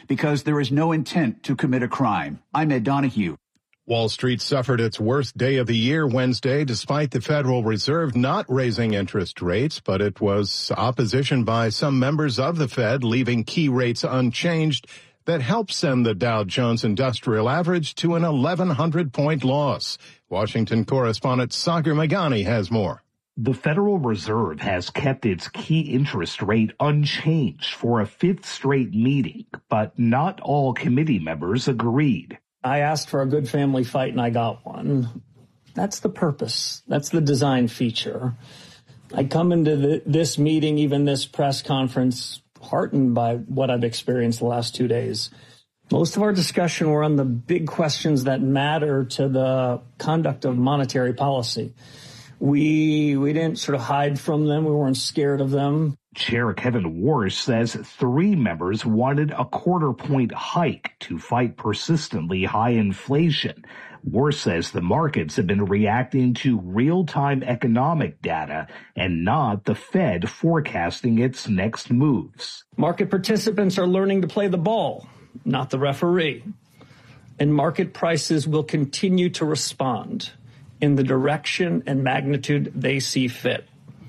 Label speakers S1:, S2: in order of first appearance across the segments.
S1: because there is no intent to commit a crime. I'm Ed Donahue.
S2: Wall Street suffered its worst day of the year Wednesday, despite the Federal Reserve not raising interest rates, but it was opposition by some members of the Fed leaving key rates unchanged that helped send the Dow Jones Industrial Average to an 1,100-point loss. Washington correspondent Sagar Meghani has more.
S3: The Federal Reserve has kept its key interest rate unchanged for a fifth straight meeting, but not all committee members agreed.
S4: I asked for a good family fight and I got one. That's the purpose. That's the design feature. I come into this meeting, even this press conference, heartened by what I've experienced the last 2 days. Most of our discussion were on the big questions that matter to the conduct of monetary policy. We didn't sort of hide from them. We weren't scared of them.
S3: Chair Kevin Warsh says 3 members wanted a quarter-point hike to fight persistently high inflation. Warsh says the markets have been reacting to real-time economic data and not the Fed forecasting its next moves.
S4: Market participants are learning to play the ball, not the referee. And market prices will continue to respond in the direction and magnitude they see fit.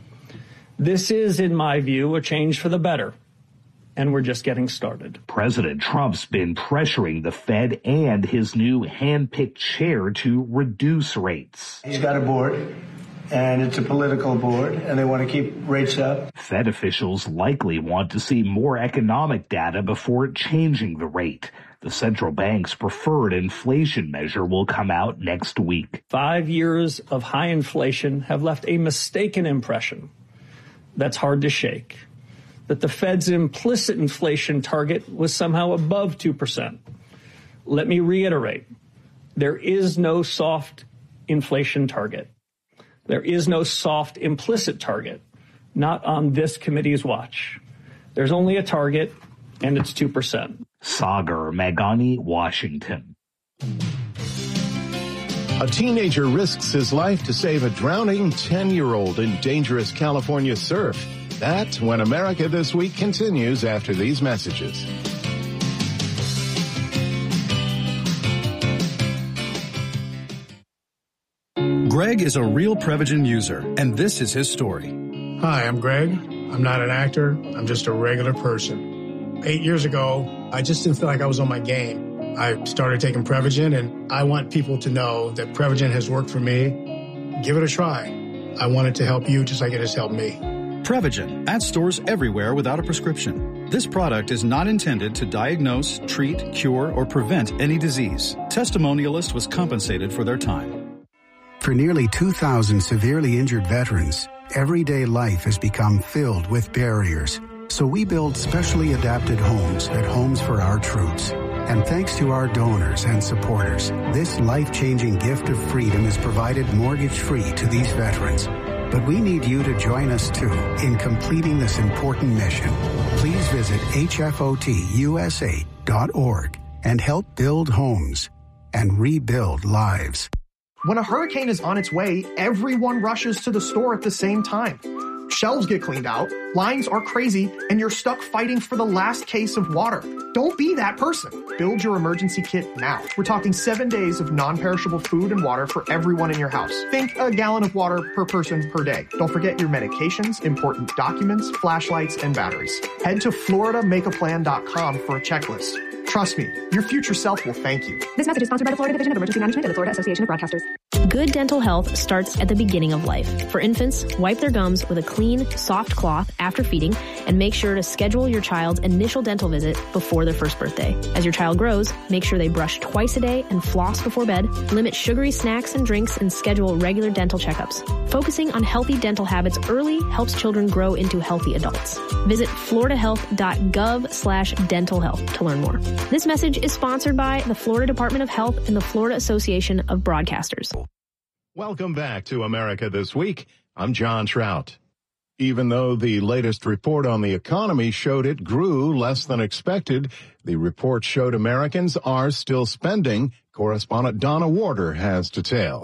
S4: This is, in my view, a change for the better, and we're just getting started.
S3: President Trump's been pressuring the Fed and his new hand-picked chair to reduce rates.
S5: He's got a board, and it's a political board, and they want to keep rates up.
S3: Fed officials likely want to see more economic data before changing the rate. The central bank's preferred inflation measure will come out next week.
S4: 5 years of high inflation have left a mistaken impression that's hard to shake, that the Fed's implicit inflation target was somehow above 2%. Let me reiterate, there is no soft inflation target. There is no soft implicit target, not on this committee's watch. There's only a target, and it's 2%.
S3: Sagar Meghani, Washington.
S2: A teenager risks his life to save a drowning 10-year-old in dangerous California surf. That's When America This Week continues after these messages.
S6: Greg is a real Prevagen user, and this is his story.
S7: Hi, I'm Greg. I'm not an actor. I'm just a regular person. 8 years ago, I just didn't feel like I was on my game. I started taking Prevagen, and I want people to know that Prevagen has worked for me. Give it a try. I want it to help you just like it has helped me.
S6: Prevagen, at stores everywhere without a prescription. This product is not intended to diagnose, treat, cure, or prevent any disease. Testimonialist was compensated for their time.
S8: For nearly 2,000 severely injured veterans, everyday life has become filled with barriers. So we build specially adapted homes at Homes for Our Troops. And thanks to our donors and supporters, this life-changing gift of freedom is provided mortgage-free to these veterans. But we need you to join us, too, in completing this important mission. Please visit hfotusa.org and help build homes and rebuild lives.
S9: When a hurricane is on its way, everyone rushes to the store at the same time. Shelves get cleaned out, lines are crazy, and you're stuck fighting for the last case of water. Don't be that person. Build your emergency kit now. We're talking 7 days of non-perishable food and water for everyone in your house. Think a gallon of water per person per day. Don't forget your medications, important documents, flashlights, and batteries. Head to FloridaMakeAPlan.com for a checklist. Trust me, your future self will thank you.
S10: This message is sponsored by the Florida Division of Emergency Management and the Florida Association of Broadcasters. Good dental health starts at the beginning of life. For infants, wipe their gums with a clean, soft cloth after feeding, and make sure to schedule your child's initial dental visit before their first birthday. As your child grows, make sure they brush twice a day and floss before bed, limit sugary snacks and drinks, and schedule regular dental checkups. Focusing on healthy dental habits early helps children grow into healthy adults. Visit floridahealth.gov/dental health to learn more. This message is sponsored by the Florida Department of Health and the Florida Association of Broadcasters.
S2: Welcome back to America This Week. I'm John Trout. Even though the latest report on the economy showed it grew less than expected, the report showed Americans are still spending. Correspondent Donna Warder has details.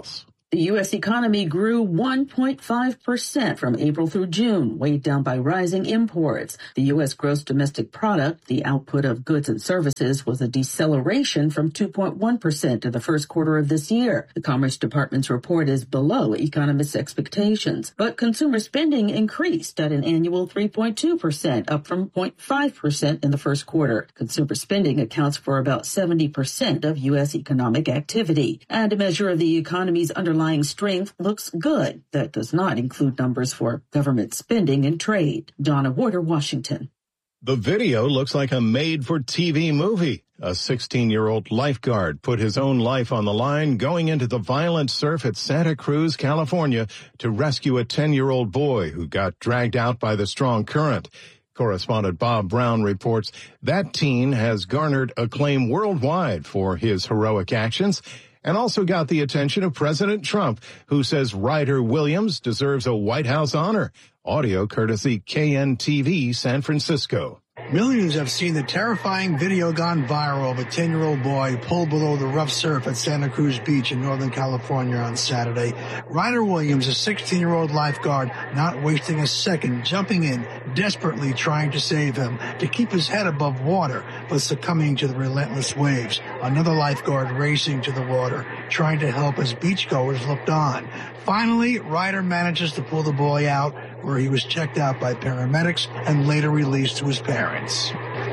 S11: The U.S. economy grew 1.5% from April through June, weighed down by rising imports. The U.S. gross domestic product, the output of goods and services, was a deceleration from 2.1% in the first quarter of this year. The Commerce Department's report is below economists' expectations, but consumer spending increased at an annual 3.2%, up from 0.5% in the first quarter. Consumer spending accounts for about 70% of U.S. economic activity, and a measure of the economy's underlying strength looks good. That does not include numbers for government spending and trade. Donna Warder, Washington.
S2: The video looks like a made-for-TV movie. A 16-year-old lifeguard put his own life on the line going into the violent surf at Santa Cruz, California, to rescue a 10-year-old boy who got dragged out by the strong current. Correspondent Bob Brown reports that teen has garnered acclaim worldwide for his heroic actions and also got the attention of President Trump, who says Ryder Williams deserves a White House honor. Audio courtesy KNTV San Francisco.
S12: Millions have seen the terrifying video gone viral of a 10-year-old boy pulled below the rough surf at Santa Cruz Beach in Northern California on Saturday. Ryder Williams, a 16-year-old lifeguard, not wasting a second, jumping in, desperately trying to save him, to keep his head above water, but succumbing to the relentless waves. Another lifeguard racing to the water, trying to help as beachgoers looked on. Finally, Ryder manages to pull the boy out, where he was checked out by paramedics and later released to his parents.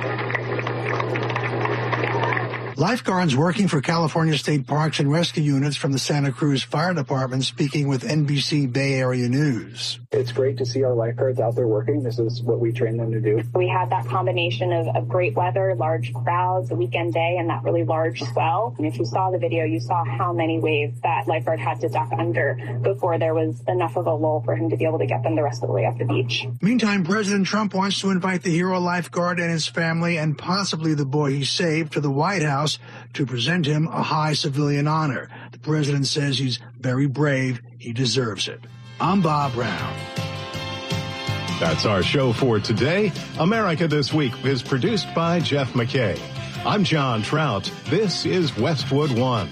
S12: Lifeguards working for California State Parks and Rescue Units from the Santa Cruz Fire Department speaking with NBC Bay Area News.
S13: It's great to see our lifeguards out there working. This is what we train them to do.
S14: We had that combination of great weather, large crowds, a weekend day, and that really large swell. And if you saw the video, you saw how many waves that lifeguard had to duck under before there was enough of a lull for him to be able to get them the rest of the way off the beach.
S12: Meantime, President Trump wants to invite the hero lifeguard and his family and possibly the boy he saved to the White House to present him a high civilian honor. The president says he's very brave. He deserves it. I'm Bob Brown.
S2: That's our show for today. America This Week is produced by Jeff McKay. I'm John Trout. This is Westwood One.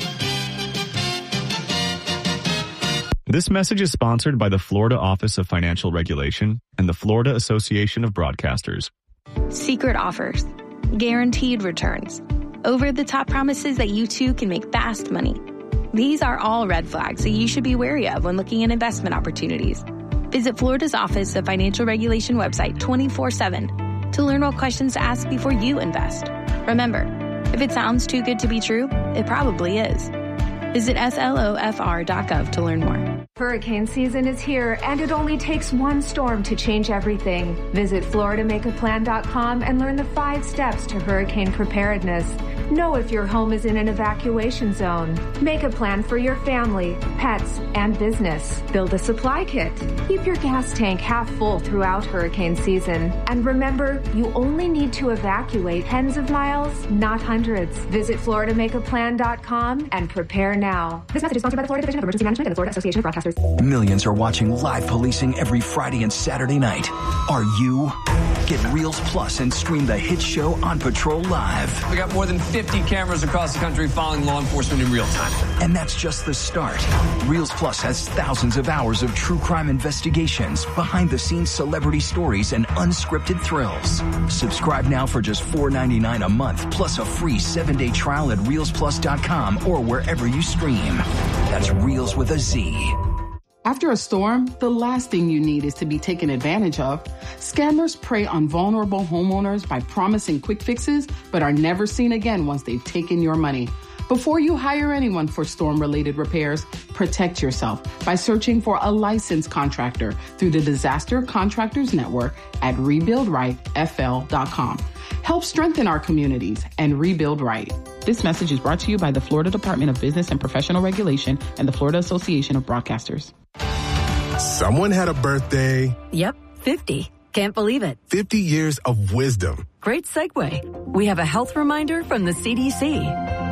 S15: This message is sponsored by the Florida Office of Financial Regulation and the Florida Association of Broadcasters.
S16: Secret offers, guaranteed returns, over-the-top promises that you too can make fast money. These are all red flags that you should be wary of when looking at investment opportunities. Visit Florida's Office of Financial Regulation website 24/7 to learn what questions to ask before you invest. Remember, if it sounds too good to be true, it probably is. Visit slofr.gov to learn more.
S17: Hurricane season is here, and it only takes one storm to change everything. Visit FloridaMakeAPlan.com and learn the 5 steps to hurricane preparedness. Know if your home is in an evacuation zone. Make a plan for your family, pets, and business. Build a supply kit. Keep your gas tank half full throughout hurricane season. And remember, you only need to evacuate tens of miles, not hundreds. Visit FloridaMakeAPlan.com and prepare now. This message is sponsored by the Florida Division of Emergency Management and the Florida Association of Broadcasters.
S18: Millions are watching live policing every Friday and Saturday night. Are you? Get Reels Plus and stream the hit show On Patrol live.
S19: We got more than 50 cameras across the country following law enforcement in real time.
S18: And that's just the start. Reels Plus has thousands of hours of true crime investigations, behind-the-scenes celebrity stories, and unscripted thrills. Subscribe now for just $4.99 a month, plus a free 7-day trial at ReelsPlus.com or wherever you stream. That's Reels with a Z.
S20: After a storm, the last thing you need is to be taken advantage of. Scammers prey on vulnerable homeowners by promising quick fixes, but are never seen again once they've taken your money. Before you hire anyone for storm-related repairs, protect yourself by searching for a licensed contractor through the Disaster Contractors Network at RebuildRightFL.com. Help strengthen our communities and rebuild right.
S21: This message is brought to you by the Florida Department of Business and Professional Regulation and the Florida Association of Broadcasters.
S22: Someone had a birthday.
S23: Yep, 50. Can't believe it.
S22: 50 years of wisdom.
S23: Great segue. We have a health reminder from the CDC.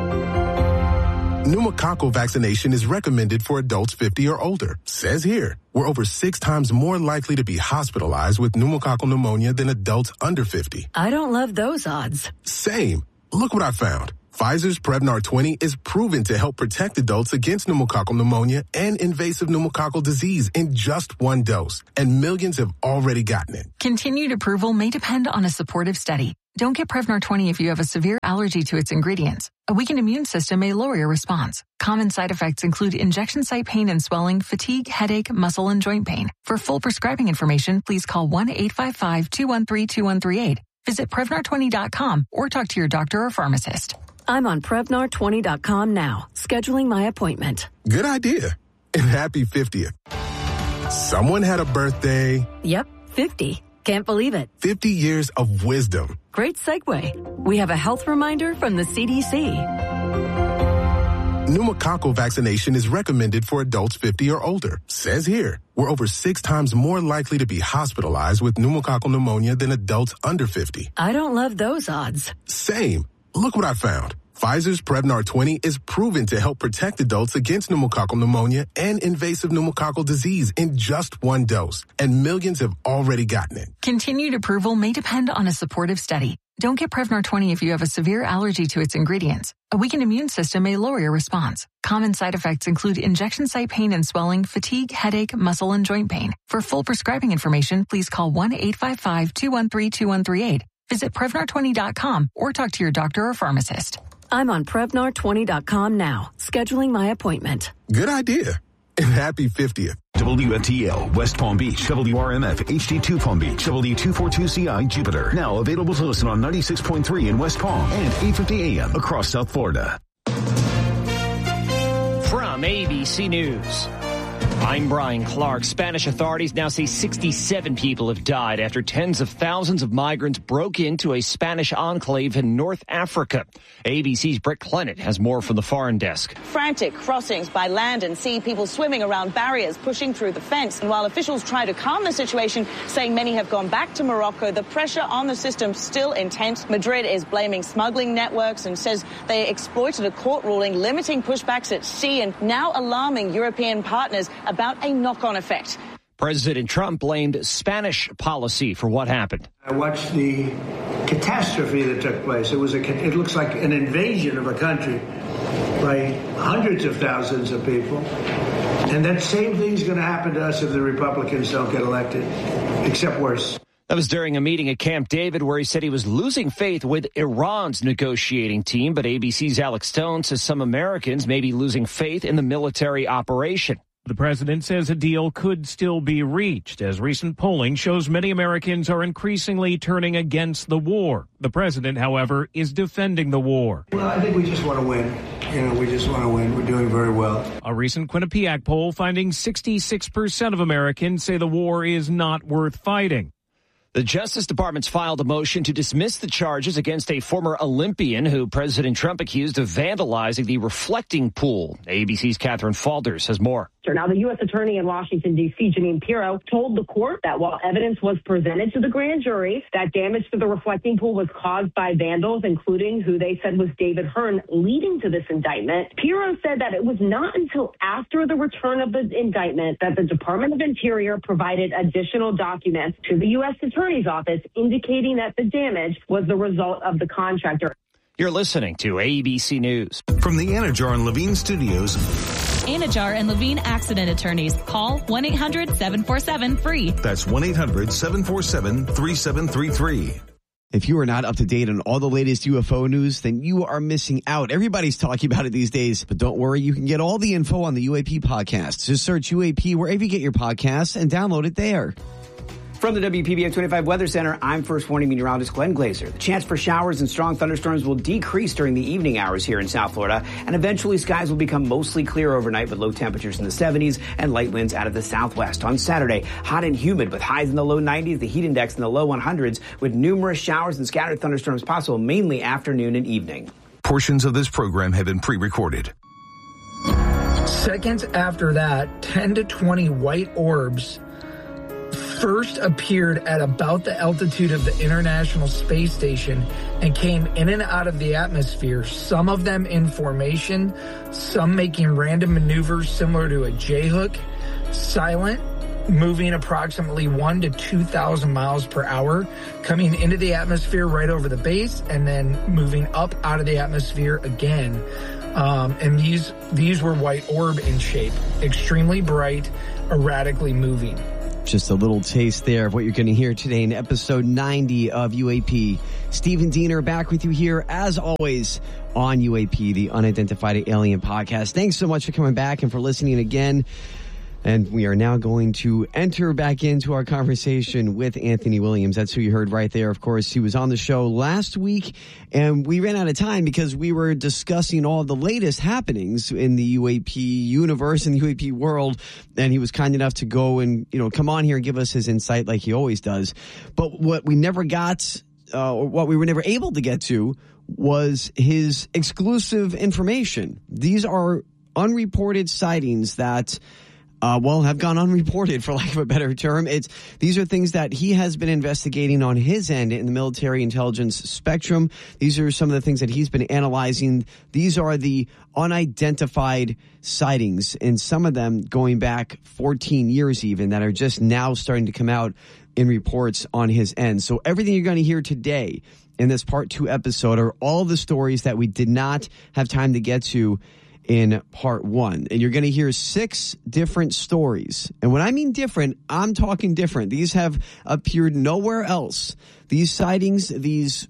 S22: Pneumococcal vaccination is recommended for adults 50 or older. Says here, we're over 6 times more likely to be hospitalized with pneumococcal pneumonia than adults under 50.
S23: I don't love those odds.
S22: Same. Look what I found. Pfizer's Prevnar 20 is proven to help protect adults against pneumococcal pneumonia and invasive pneumococcal disease in just one dose, and millions have already gotten it.
S23: Continued approval may depend on a supportive study. Don't get Prevnar 20 if you have a severe allergy to its ingredients. A weakened immune system may lower your response. Common side effects include injection site pain and swelling, fatigue, headache, muscle, and joint pain. For full prescribing information, please call 1-855-213-2138. Visit Prevnar20.com or talk to your doctor or pharmacist. I'm on Prevnar20.com now, scheduling my appointment.
S22: Good idea. And happy 50th. Someone had a birthday.
S23: Yep, 50. Can't believe it.
S22: 50 years of wisdom.
S23: Great segue. We have a health reminder from the CDC.
S22: Pneumococcal vaccination is recommended for adults 50 or older. Says here, we're over 6 times more likely to be hospitalized with pneumococcal pneumonia than adults under 50.
S23: I don't love those odds.
S22: Same. Look what I found. Pfizer's Prevnar 20 is proven to help protect adults against pneumococcal pneumonia and invasive pneumococcal disease in just one dose, and millions have already gotten it.
S23: Continued approval may depend on a supportive study. Don't get Prevnar 20 if you have a severe allergy to its ingredients. A weakened immune system may lower your response. Common side effects include injection site pain and swelling, fatigue, headache, muscle, and joint pain. For full prescribing information, please call 1-855-213-2138. Visit Prevnar20.com or talk to your doctor or pharmacist. I'm on Prevnar20.com now, scheduling my appointment.
S22: Good idea. And happy 50th.
S1: WFTL, West Palm Beach, WRMF, HD2 Palm Beach, W242CI, Jupiter. Now available to listen on 96.3 in West Palm and 850 AM across South Florida.
S4: From ABC News, I'm Brian Clark. Spanish authorities now say 67 people have died after tens of thousands of migrants broke into a Spanish enclave in North Africa. ABC's Britt Clennett has more from the foreign desk.
S5: Frantic crossings by land and sea, people swimming around barriers, pushing through the fence. And while officials try to calm the situation, saying many have gone back to Morocco, the pressure on the system still intense. Madrid is blaming smuggling networks and says they exploited a court ruling limiting pushbacks at sea and now alarming European partners about a knock-on effect.
S4: President Trump blamed Spanish policy for what happened.
S24: I watched the catastrophe that took place. It looks like an invasion of a country by hundreds of thousands of people. And that same thing's going to happen to us if the Republicans don't get elected, except worse.
S4: That was during a meeting at Camp David where he said he was losing faith with Iran's negotiating team. But ABC's Alex Stone says some Americans may be losing faith in the military operation.
S25: The president says a deal could still be reached, as recent polling shows many Americans are increasingly turning against the war. The president, however, is defending the war.
S24: Well, I think we just want to win. We just want to win. We're doing very well.
S25: A recent Quinnipiac poll finding 66% of Americans say the war is not worth fighting.
S4: The Justice Department's filed a motion to dismiss the charges against a former Olympian who President Trump accused of vandalizing the reflecting pool. ABC's Catherine Falders has more.
S26: Now, the U.S. Attorney in Washington, D.C., Jeanine Pirro, told the court that while evidence was presented to the grand jury, that damage to the reflecting pool was caused by vandals, including who they said was David Hearn, leading to this indictment. Pirro said that it was not until after the return of the indictment that the Department of Interior provided additional documents to the U.S. Attorney's Office indicating that the damage was the result of the contractor.
S4: You're listening to ABC News.
S1: From the Anajar and Levine Studios.
S27: Anajar and Levine Accident Attorneys. Call 1-800-747-FREE.
S1: That's 1-800-747-3733.
S28: If you are not up to date on all the latest UFO news, then you are missing out. Everybody's talking about it these days. But don't worry, you can get all the info on the UAP podcast. Just search UAP wherever you get your podcasts and download it there.
S29: From the WPBM 25 Weather Center, I'm First Warning Meteorologist Glenn Glazer. The chance for showers and strong thunderstorms will decrease during the evening hours here in South Florida, and eventually skies will become mostly clear overnight with low temperatures in the 70s and light winds out of the southwest. On Saturday, hot and humid with highs in the low 90s, the heat index in the low 100s, with numerous showers and scattered thunderstorms possible mainly afternoon and evening.
S1: Portions of this program have been pre-recorded.
S30: Seconds after that, 10 to 20 white orbs first appeared at about the altitude of the International Space Station and came in and out of the atmosphere, some of them in formation, some making random maneuvers similar to a J-hook, silent, moving approximately 1,000 to 2,000 miles per hour, coming into the atmosphere right over the base, and then moving up out of the atmosphere again. And these were white orb in shape, extremely bright, erratically moving.
S28: Just a little taste there of what you're going to hear today in episode 90 of UAP. Stephen Diener back with you here, as always, on UAP, the Unidentified Alien Podcast. Thanks so much for coming back and for listening again. And we are now going to enter back into our conversation with Anthony Williams. That's who you heard right there. Of course, he was on the show last week, and we ran out of time because we were discussing all the latest happenings in the UAP universe and the UAP world. And he was kind enough to go and, come on here and give us his insight like he always does. But what we never got, or what we were never able to get to, was his exclusive information. These are unreported sightings that have gone unreported, for lack of a better term. These are things that he has been investigating on his end in the military intelligence spectrum. These are some of the things that he's been analyzing. These are the unidentified sightings, and some of them going back 14 years even, that are just now starting to come out in reports on his end. So everything you're going to hear today in this part 2 episode are all the stories that we did not have time to get to in part 1. And you're going to hear 6 different stories. And when I mean different, I'm talking different. These have appeared nowhere else. These sightings, these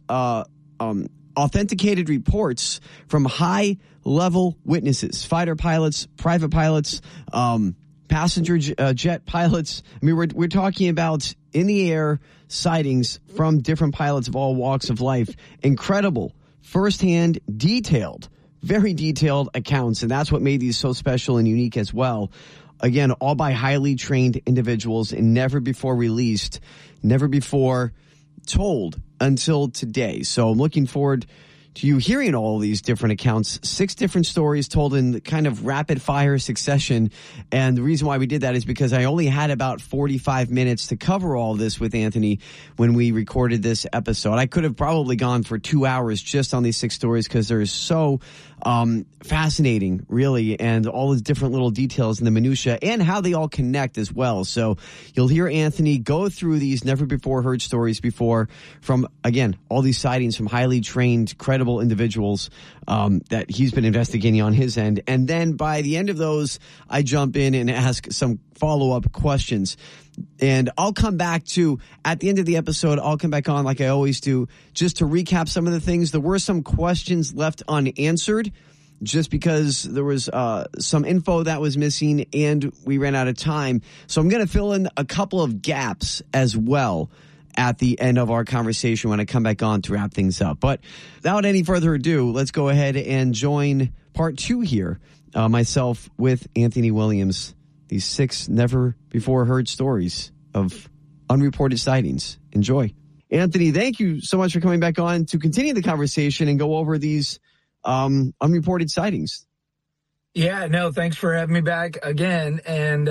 S28: authenticated reports from high-level witnesses, fighter pilots, private pilots, passenger jet pilots. I mean, we're talking about in the air sightings from different pilots of all walks of life. Incredible, firsthand, detailed, very detailed accounts, and that's what made these so special and unique as well. Again, all by highly trained individuals and never before released, never before told until today. So I'm looking forward to you hearing all these different accounts, 6 different stories told in kind of rapid fire succession. And the reason why we did that is because I only had about 45 minutes to cover all this with Anthony when we recorded this episode. I could have probably gone for 2 hours just on these 6 stories because they're so fascinating, really, and all the different little details and the minutia and how they all connect as well. So you'll hear Anthony go through these never before heard stories before from, again, all these sightings from highly trained, credible individuals that he's been investigating on his end. And then by the end of those, I jump in and ask some follow-up questions. And I'll come back to, at the end of the episode, I'll come back on like I always do, just to recap some of the things. There were some questions left unanswered just because there was some info that was missing and we ran out of time. So I'm going to fill in a couple of gaps as well at the end of our conversation when I come back on to wrap things up. But without any further ado, let's go ahead and join part 2 here, myself with Anthony Williams. These 6 never-before-heard stories of unreported sightings. Enjoy. Anthony, thank you so much for coming back on to continue the conversation and go over these unreported sightings.
S30: Yeah, no, thanks for having me back again. And,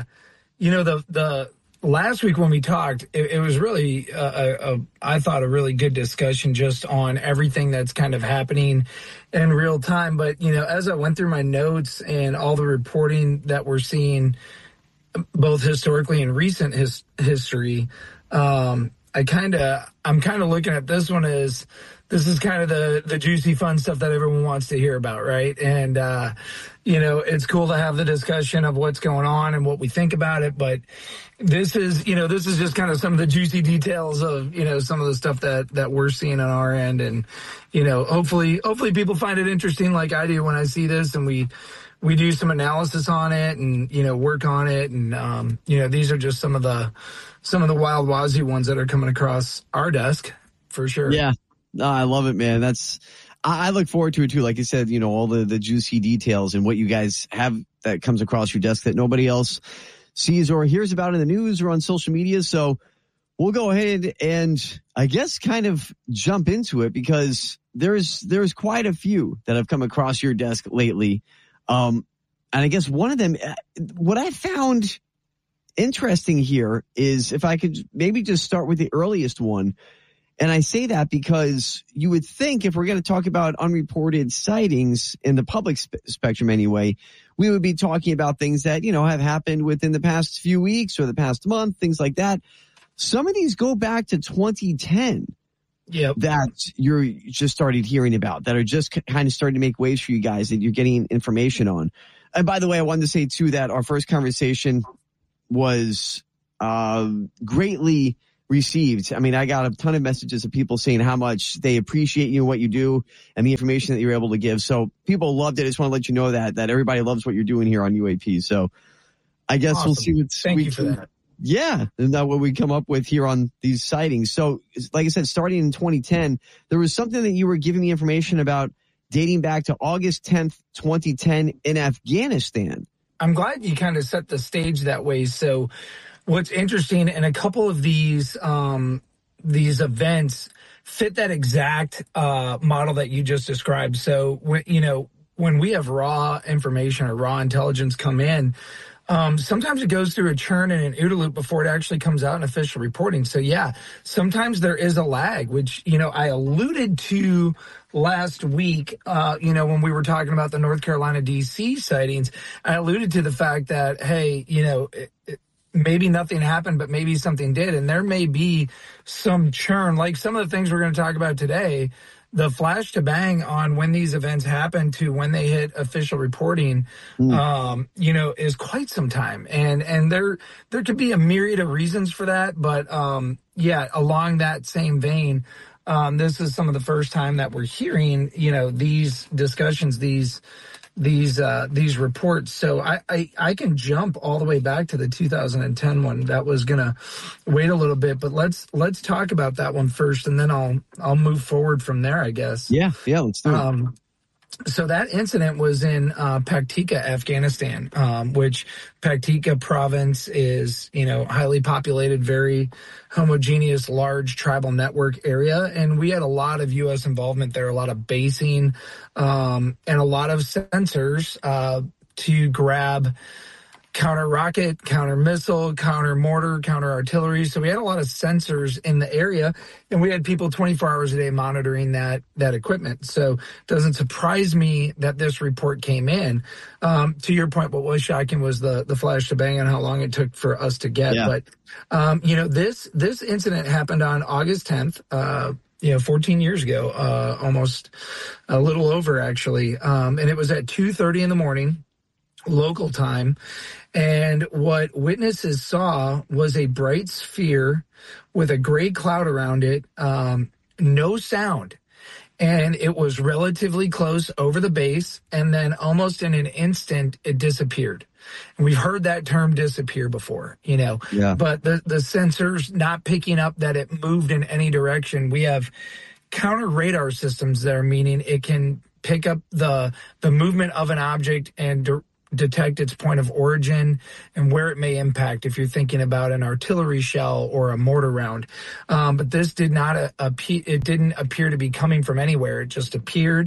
S30: the last week when we talked, it was really, I thought, a really good discussion just on everything that's kind of happening in real time. But, as I went through my notes and all the reporting that we're seeing, both historically and recent history, I'm kind of looking at this one as this is kind of the juicy, fun stuff that everyone wants to hear about, right? And, it's cool to have the discussion of what's going on and what we think about it. But this is just kind of some of the juicy details of, some of the stuff that we're seeing on our end. And, hopefully people find it interesting like I do when I see this, and we do some analysis on it and, work on it. And, these are just some of the wild, wazzy ones that are coming across our desk for sure.
S28: Yeah. No, I love it, man. I look forward to it too. Like you said, all the juicy details and what you guys have that comes across your desk that nobody else sees or hears about in the news or on social media. So we'll go ahead and I guess kind of jump into it because there's quite a few that have come across your desk lately. And I guess one of them, what I found interesting here is if I could maybe just start with the earliest one. And I say that because you would think if we're going to talk about unreported sightings in the public spectrum anyway, we would be talking about things that, have happened within the past few weeks or the past month, things like that. Some of these go back to 2010 that you're just started hearing about, that are just kind of starting to make waves for you guys that you're getting information on. And by the way, I wanted to say, too, that our first conversation was greatly received. I mean, I got a ton of messages of people saying how much they appreciate you and what you do and the information that you're able to give. So people loved it. I just want to let you know that everybody loves what you're doing here on UAP. So I guess
S30: awesome.
S28: We'll see what
S30: Thank you for that.
S28: Yeah, isn't that what we come up with here on these sightings? So, like I said, starting in 2010, there was something that you were giving me information about dating back to August 10th, 2010 in Afghanistan.
S30: I'm glad you kind of set the stage that way. So what's interesting, and a couple of these events fit that exact model that you just described. So, when we have raw information or raw intelligence come in, sometimes it goes through a churn and an OODA loop before it actually comes out in official reporting. So yeah, sometimes there is a lag, which, I alluded to last week, when we were talking about the North Carolina DC sightings. I alluded to the fact that, hey, maybe nothing happened, but maybe something did. And there may be some churn, like some of the things we're going to talk about today. The flash to bang on when these events happen to when they hit official reporting, is quite some time. And there could be a myriad of reasons for that. But, along that same vein, this is some of the first time that we're hearing, these discussions, these reports. So I can jump all the way back to the 2010 one. That was gonna wait a little bit, but let's talk about that one first, and then I'll move forward from there, I guess.
S28: Yeah, let's do it.
S30: So that incident was in Paktika, Afghanistan, which Paktika province is, highly populated, very homogeneous, large tribal network area. And we had a lot of U.S. involvement there, a lot of basing, and a lot of sensors to grab counter rocket, counter missile, counter mortar, counter artillery. So we had a lot of sensors in the area, and we had people 24 hours a day monitoring that equipment. So it doesn't surprise me that this report came in. To your point, what was shocking was the flash to bang and how long it took for us to get. Yeah. But, this incident happened on August 10th, 14 years ago, almost a little over actually. And it was at 2:30 in the morning, local time. And what witnesses saw was a bright sphere with a gray cloud around it, no sound. And it was relatively close over the base, and then almost in an instant, it disappeared. And we've heard that term disappear before, but the sensors not picking up that it moved in any direction. We have counter radar systems there, meaning it can pick up the movement of an object and detect its point of origin and where it may impact if you're thinking about an artillery shell or a mortar round. But this did not it didn't appear to be coming from anywhere. It just appeared,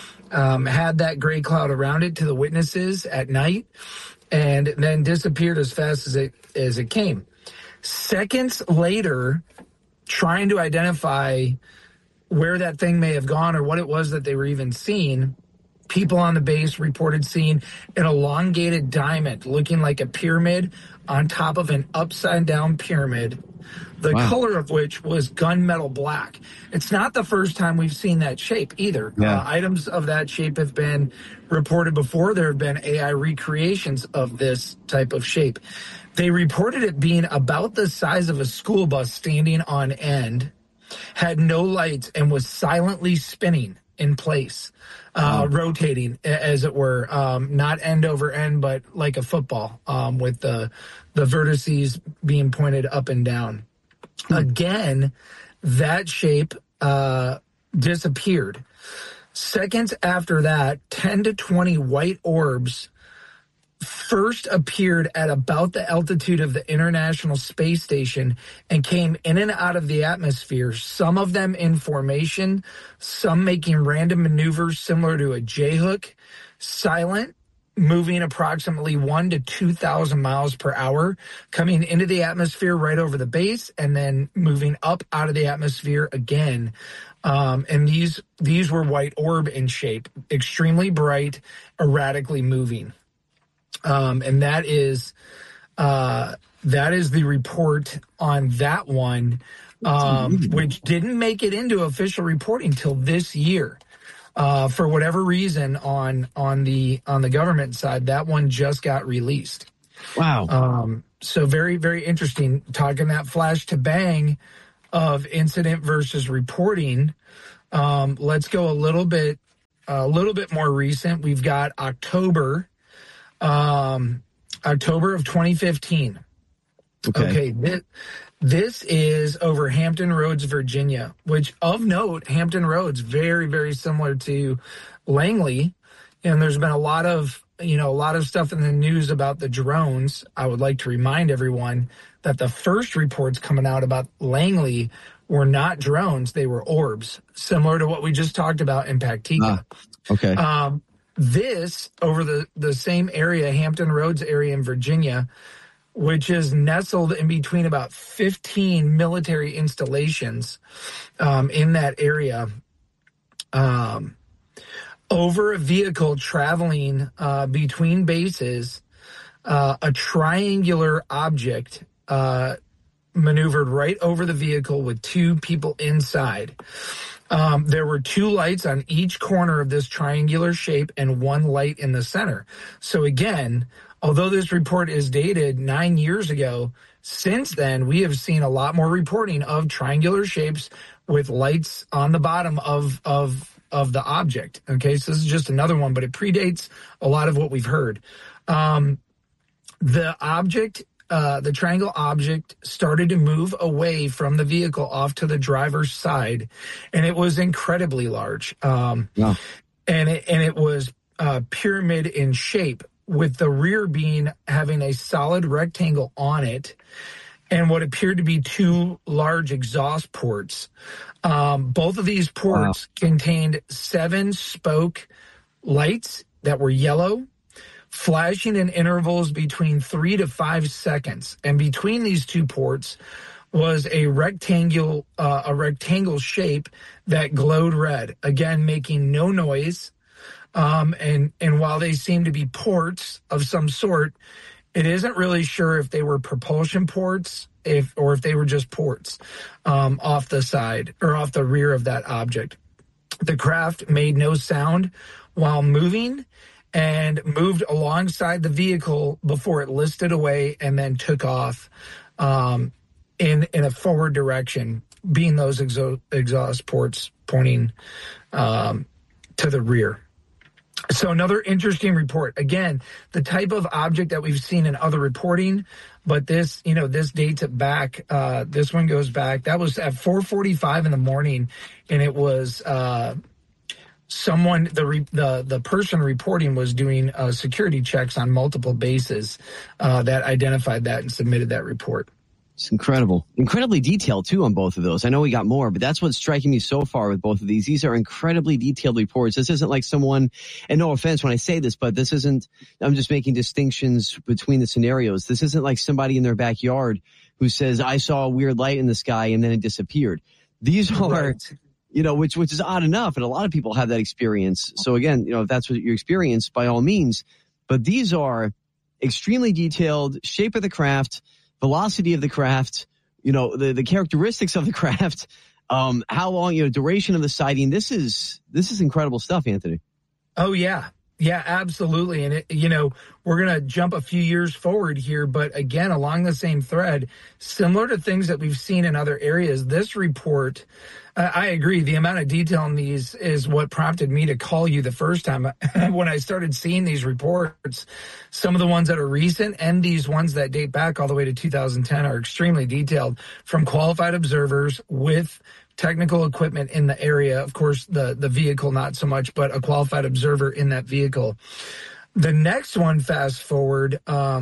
S30: had that gray cloud around it to the witnesses at night, and then disappeared as fast as it came. Seconds later, trying to identify where that thing may have gone or what it was that they were even seeing, people on the base reported seeing an elongated diamond looking like a pyramid on top of an upside-down pyramid, the color of which was gunmetal black. It's not the first time we've seen that shape either. Yeah. Items of that shape have been reported before. There have been AI recreations of this type of shape. They reported it being about the size of a school bus standing on end, had no lights, and was silently spinning in place. Rotating, as it were, not end over end, but like a football, with the vertices being pointed up and down. Again, that shape disappeared. Seconds after that, 10 to 20 white orbs first appeared at about the altitude of the International Space Station and came in and out of the atmosphere, some of them in formation, some making random maneuvers similar to a J-hook, silent, moving approximately 1,000 to 2,000 miles per hour, coming into the atmosphere right over the base, and then moving up out of the atmosphere again. And these were white orb in shape, extremely bright, erratically moving. And that is the report on that one, which didn't make it into official reporting till this year. For whatever reason, on the government side, that one just got released.
S28: Wow.
S30: So very, very interesting. Talking that flash to bang of incident versus reporting. Let's go a little bit more recent. We've got October of 2015. Okay. This is over Hampton Roads, Virginia, which, of note, Hampton Roads, very, very similar to Langley. And there's been a lot of stuff in the news about the drones. I would like to remind everyone that the first reports coming out about Langley were not drones. They were orbs, similar to what we just talked about in Pactica.
S28: Okay.
S30: This over the same area, Hampton Roads area in Virginia, which is nestled in between about 15 military installations in that area. Over a vehicle traveling between bases, a triangular object maneuvered right over the vehicle with two people inside. There were two lights on each corner of this triangular shape and one light in the center. So again, although this report is dated 9 years ago, since then we have seen a lot more reporting of triangular shapes with lights on the bottom of the object. Okay, so this is just another one, but it predates a lot of what we've heard. The object, the triangle object, started to move away from the vehicle off to the driver's side, and it was incredibly large. And it was pyramid in shape, with the rear being having a solid rectangle on it and what appeared to be two large exhaust ports. Both of these ports contained 7 spoke lights that were yellow, flashing in intervals between 3 to 5 seconds. And between these two ports was a rectangle shape that glowed red, again, making no noise. And while they seem to be ports of some sort, it isn't really sure if they were propulsion ports, or if they were just ports off the side or off the rear of that object. The craft made no sound while moving and moved alongside the vehicle before it listed away and then took off in a forward direction, being those exhaust ports pointing to the rear. So another interesting report. Again, the type of object that we've seen in other reporting, but this dates it back. This one goes back. That was at 4:45 in the morning, and it was someone. The person reporting was doing security checks on multiple bases that identified that and submitted that report.
S28: It's incredible. Incredibly detailed, too, on both of those. I know we got more, but that's what's striking me so far with both of these. These are incredibly detailed reports. This isn't like someone, and no offense when I say this, but this isn't, I'm just making distinctions between the scenarios. This isn't like somebody in their backyard who says, I saw a weird light in the sky and then it disappeared. These are, which is odd enough, and a lot of people have that experience. So again, if that's what you experience, by all means. But these are extremely detailed, shape of the craft, velocity of the craft, the characteristics of the craft, how long, duration of the sighting. This is incredible stuff, Anthony.
S30: Oh, yeah. Yeah, absolutely. And, we're going to jump a few years forward here, but again, along the same thread, similar to things that we've seen in other areas, this report, I agree. The amount of detail in these is what prompted me to call you the first time when I started seeing these reports. Some of the ones that are recent and these ones that date back all the way to 2010 are extremely detailed from qualified observers with technical equipment in the area. Of course, the vehicle, not so much, but a qualified observer in that vehicle. The next one, fast forward,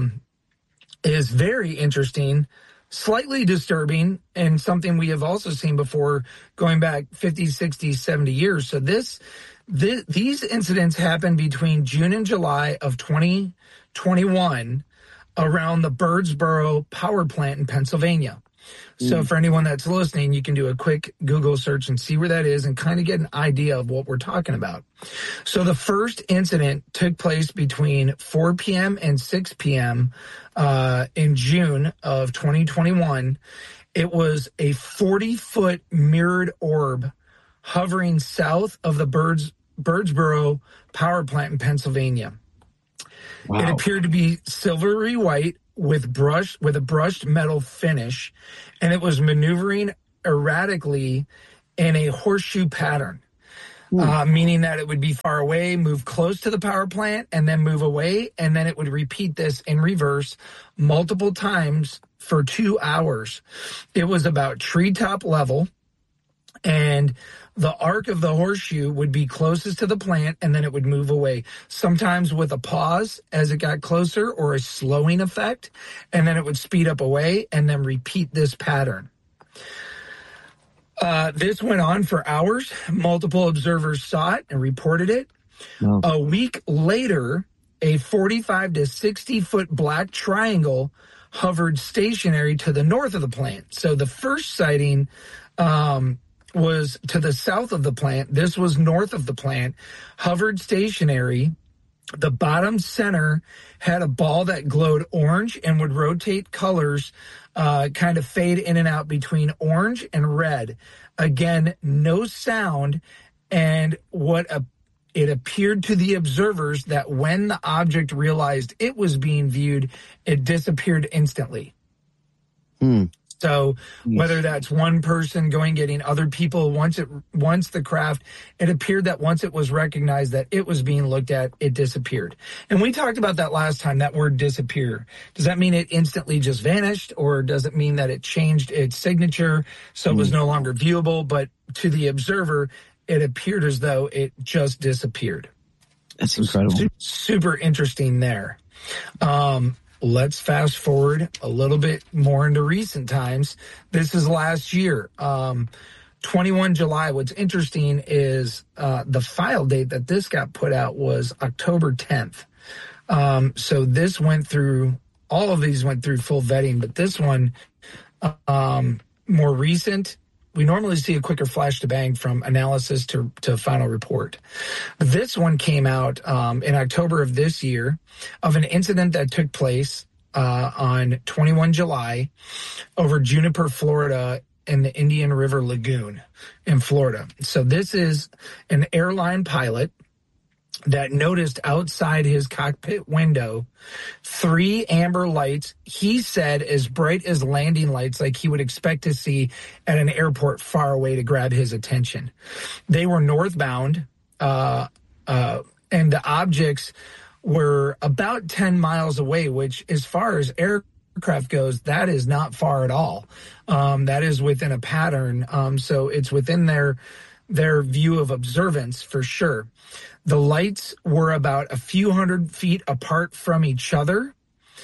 S30: is very interesting, slightly disturbing, and something we have also seen before going back 50, 60, 70 years. So this These incidents happened between June and July of 2021 around the Birdsboro power plant in Pennsylvania. So for anyone that's listening, you can do a quick Google search and see where that is and kind of get an idea of what we're talking about. So the first incident took place between 4 p.m. and 6 p.m. In June of 2021. It was a 40-foot mirrored orb hovering south of the Birdsboro power plant in Pennsylvania. Wow. It appeared to be silvery white with a brushed metal finish, and it was maneuvering erratically in a horseshoe pattern, meaning that it would be far away, move close to the power plant, and then move away, and then it would repeat this in reverse multiple times for 2 hours. It was about treetop level, and the arc of the horseshoe would be closest to the plant, and then it would move away, sometimes with a pause as it got closer or a slowing effect, and then it would speed up away and then repeat this pattern. This went on for hours. Multiple observers saw it and reported it. No. A week later, a 45 to 60-foot black triangle hovered stationary to the north of the plant. So the first sighting was to the south of the plant. This was north of the plant, hovered stationary. The bottom center had a ball that glowed orange and would rotate colors, kind of fade in and out between orange and red. Again, no sound, and it appeared to the observers that when the object realized it was being viewed, it disappeared instantly. So whether that's one person getting other people, once the craft, it appeared that once it was recognized that it was being looked at, it disappeared. And we talked about that last time, that word disappear. Does that mean it instantly just vanished, or does it mean that it changed its signature so it was no longer viewable? But to the observer, it appeared as though it just disappeared.
S28: That's incredible.
S30: Super interesting there. Let's fast forward a little bit more into recent times. This is last year, 21 July. What's interesting is the file date that this got put out was October 10th. So this all of these went through full vetting, but this one, more recent. We normally see a quicker flash to bang from analysis to final report. This one came out in October of this year of an incident that took place on 21 July over Juniper, Florida, in the Indian River Lagoon in Florida. So this is an airline pilot that noticed outside his cockpit window 3 amber lights, he said as bright as landing lights like he would expect to see at an airport far away to grab his attention. They were northbound, and the objects were about 10 miles away, which as far as aircraft goes, that is not far at all. That is within a pattern. So it's within their view of observance for sure. The lights were about a few hundred feet apart from each other,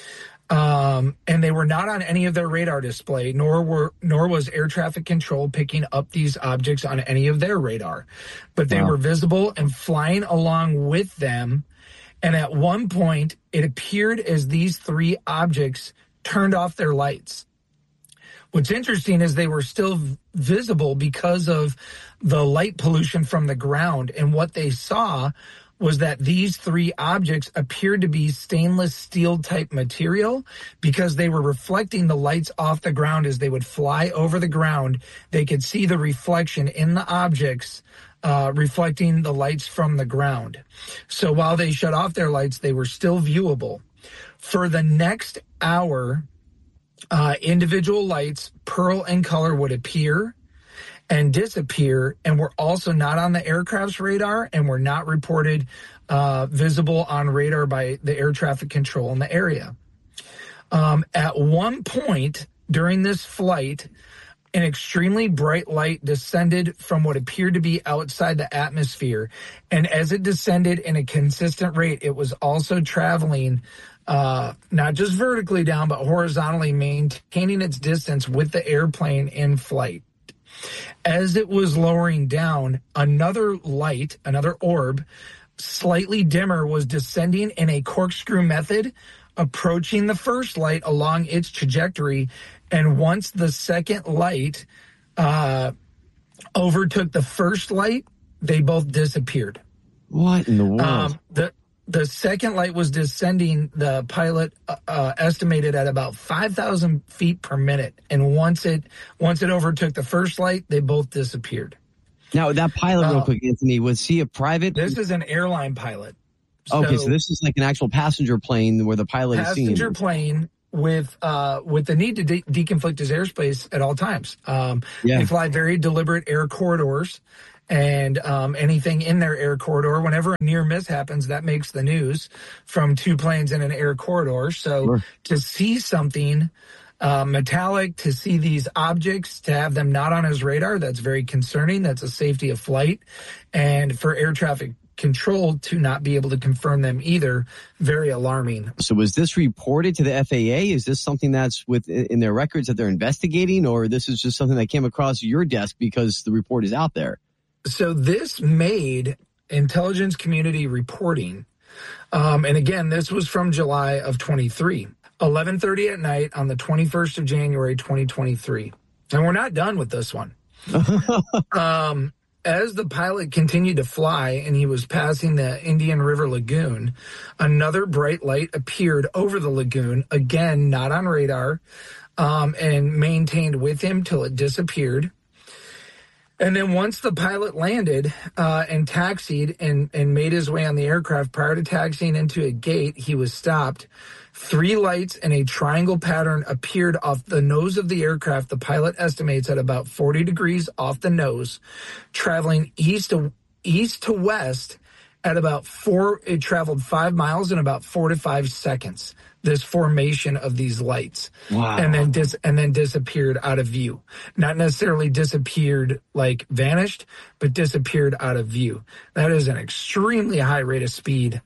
S30: and they were not on any of their radar display, nor was air traffic control picking up these objects on any of their radar. But they were visible and flying along with them, and at one point, it appeared as these 3 objects turned off their lights. What's interesting is they were still visible because of the light pollution from the ground. And what they saw was that these 3 objects appeared to be stainless steel type material because they were reflecting the lights off the ground as they would fly over the ground. They could see the reflection in the objects reflecting the lights from the ground. So while they shut off their lights, they were still viewable. For the next hour, individual lights, pearl in color, would appear and disappear, and were also not on the aircraft's radar and were not reported visible on radar by the air traffic control in the area. At one point during this flight, an extremely bright light descended from what appeared to be outside the atmosphere, and as it descended in a consistent rate, it was also traveling not just vertically down, but horizontally, maintaining its distance with the airplane in flight. As it was lowering down, another light, another orb, slightly dimmer, was descending in a corkscrew method, approaching the first light along its trajectory. And once the second light overtook the first light, they both disappeared.
S28: What in the world?
S30: The second light was descending, the pilot estimated at about 5,000 feet per minute. And once it overtook the first light, they both disappeared.
S28: Now, that pilot, real quick, Anthony, was he a private?
S30: This is an airline pilot.
S28: Okay, so this is like an actual passenger plane where the pilot is seen.
S30: Passenger plane with the need to deconflict his airspace at all times. They fly very deliberate air corridors. And anything in their air corridor, whenever a near miss happens, that makes the news from two planes in an air corridor. So to see something metallic, to see these objects, to have them not on his radar, that's very concerning. That's a safety of flight. And for air traffic control to not be able to confirm them either, very alarming.
S28: So was this reported to the FAA? Is this something that's in their records that they're investigating, or this is just something that came across your desk because the report is out there?
S30: So this made intelligence community reporting. And again, this was from July of 23, 11:30 at night on the 21st of January, 2023. And we're not done with this one. As the pilot continued to fly and he was passing the Indian River Lagoon, another bright light appeared over the lagoon, again, not on radar, and maintained with him till it disappeared. And then once the pilot landed and taxied and made his way on the aircraft, prior to taxiing into a gate, he was stopped. 3 lights in a triangle pattern appeared off the nose of the aircraft. The pilot estimates at about 40 degrees off the nose, traveling east to west at about it traveled 5 miles in about 4 to 5 seconds. This formation of these lights.
S28: Wow.
S30: And then disappeared out of view. Not necessarily disappeared like vanished, but disappeared out of view. That is an extremely high rate of speed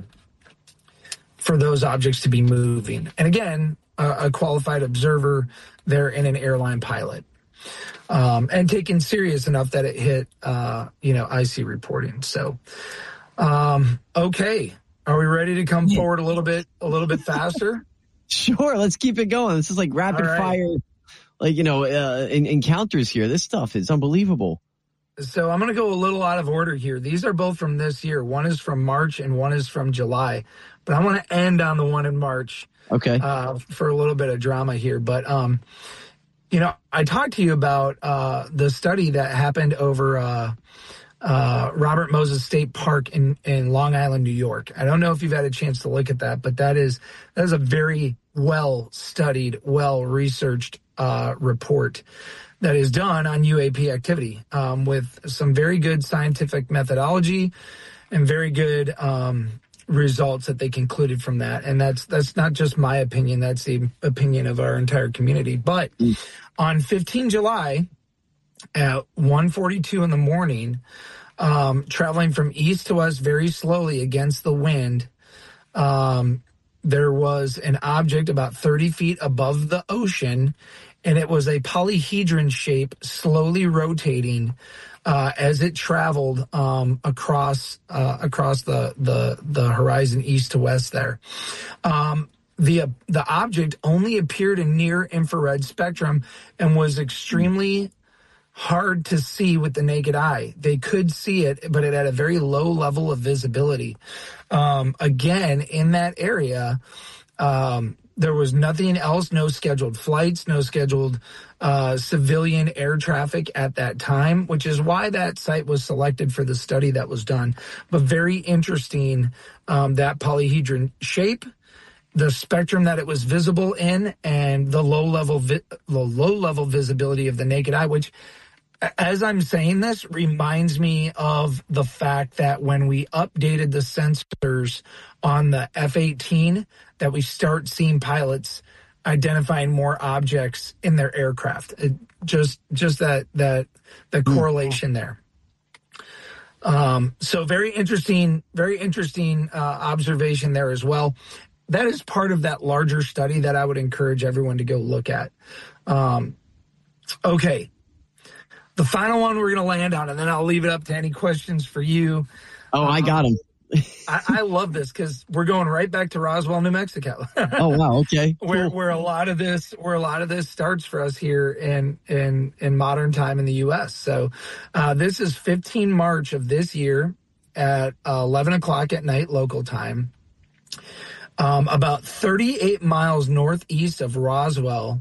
S30: for those objects to be moving. And again, a qualified observer there in an airline pilot. And taken serious enough that it hit IC reporting. So okay. Are we ready to come forward a little bit faster?
S28: Sure, let's keep it going. This is like rapid fire, encounters here. This stuff is unbelievable.
S30: So I'm going to go a little out of order here. These are both from this year. One is from March and one is from July. But I want to end on the one in March.
S28: Okay.
S30: For a little bit of drama here. But, I talked to you about the study that happened over Robert Moses State Park in Long Island, New York. I don't know if you've had a chance to look at that, but that is a very well-studied, well-researched report that is done on UAP activity with some very good scientific methodology and very good results that they concluded from that. And that's not just my opinion, that's the opinion of our entire community. But on 15 July, at 1:42 in the morning, traveling from east to west very slowly against the wind, there was an object about 30 feet above the ocean, and it was a polyhedron shape slowly rotating as it traveled across the horizon east to west there. The object only appeared in near infrared spectrum and was extremely hard to see with the naked eye. They could see it, but it had a very low level of visibility. Again, in that area, there was nothing else, no scheduled flights, no scheduled civilian air traffic at that time, which is why that site was selected for the study that was done. But very interesting, that polyhedron shape, the spectrum that it was visible in, and the low level visibility of the naked eye, which, as I'm saying this, reminds me of the fact that when we updated the sensors on the F-18, that we start seeing pilots identifying more objects in their aircraft. Just that correlation there. So very interesting observation there as well. That is part of that larger study that I would encourage everyone to go look at. Okay. The final one we're going to land on, and then I'll leave it up to any questions for you.
S28: Oh, I got them.
S30: I love this because we're going right back to Roswell, New Mexico.
S28: Oh wow, okay.
S30: Cool. Where a lot of this starts for us here in modern time in the U.S. So this is 15 March of this year at 11 o'clock at night local time. About 38 miles northeast of Roswell,